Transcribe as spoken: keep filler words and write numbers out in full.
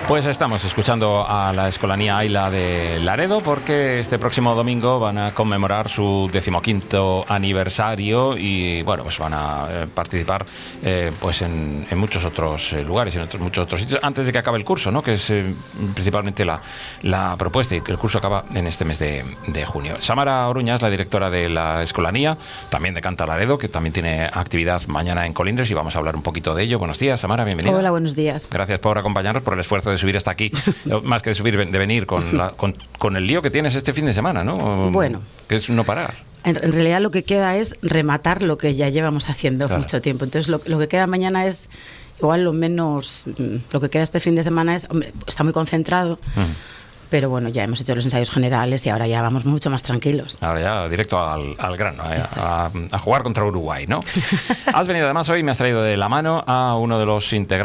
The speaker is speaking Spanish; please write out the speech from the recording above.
Pues estamos escuchando a la Escolanía Aila de Laredo porque este próximo domingo van a conmemorar su decimoquinto aniversario y bueno, pues van a eh, participar eh, pues en, en muchos otros eh, lugares, en otros, muchos otros sitios, antes de que acabe el curso, ¿no? Que es eh, principalmente la, la propuesta, y que el curso acaba en este mes de, de junio. Samara Oruña es la directora de la Escolanía, también de Canta Laredo, que también tiene actividad mañana en Colindres y vamos a hablar un poquito de ello. Buenos días, Samara, bienvenida. Hola, buenos días. Gracias por acompañarnos, por el esfuerzo de subir hasta aquí, más que de subir, de venir con, la, con, con el lío que tienes este fin de semana, ¿no? Bueno. Que es no parar. En, en realidad lo que queda es rematar lo que ya llevamos haciendo claro. mucho tiempo. Entonces lo, lo que queda mañana es, igual lo menos, lo que queda este fin de semana es, hombre, está muy concentrado, mm. pero bueno, ya hemos hecho los ensayos generales y ahora ya vamos mucho más tranquilos. Ahora ya directo al, al grano, eh, a, a jugar contra Uruguay, ¿no? Has venido además hoy, me has traído de la mano a uno de los integrantes